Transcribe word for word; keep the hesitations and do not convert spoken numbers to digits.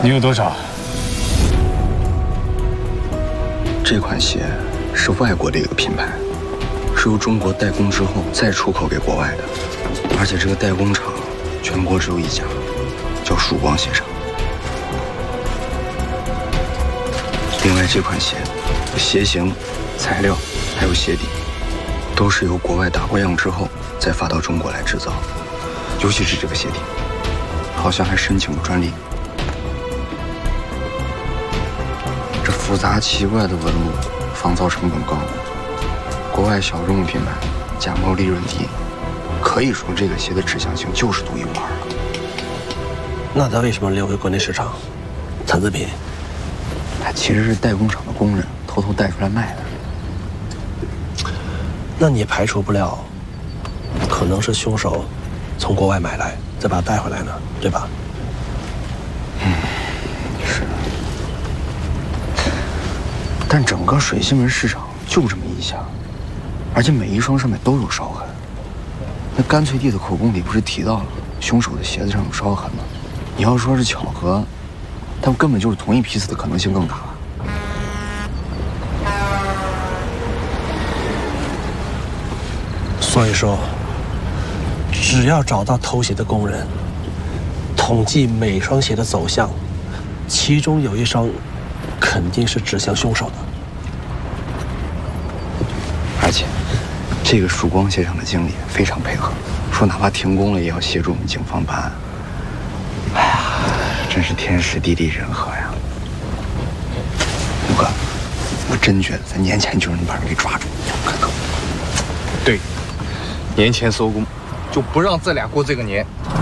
你有多少？ 这款鞋是外国的一个品牌，是由中国代工之后再出口给国外的，而且这个代工厂全国只有一家，叫曙光鞋厂。另外，这款鞋鞋型、材料还有鞋底，都是由国外打过样之后再发到中国来制造，尤其是这个鞋底，好像还申请了专利。 复杂奇怪的纹路，仿造成本高，国外小众的品牌，假冒利润低，可以说这个鞋的指向性就是独一无二的。 那它为什么留给国内市场？残次品？ 哎，其实是代工厂的工人偷偷带出来卖的。 那你排除不了，可能是凶手从国外买来，再把它带回来呢，对吧？ 嗯，是。 但整个水西门市场就这么一家，而且每一双上面都有烧痕。那干脆地的口供里不是提到了凶手的鞋子上有烧痕吗？你要说是巧合，他们根本就是同一批次的可能性更大了。 所以说，只要找到偷鞋的工人，统计每双鞋的走向，其中有一双。 肯定是指向凶手的， 而且这个曙光鞋厂的经理非常配合，说哪怕停工了也要协助我们警方办案。哎呀，真是天时地利人和呀！吴哥，我真觉得在年前就能把人给抓住，有可能。 对，年前收工，就不让这俩过这个年。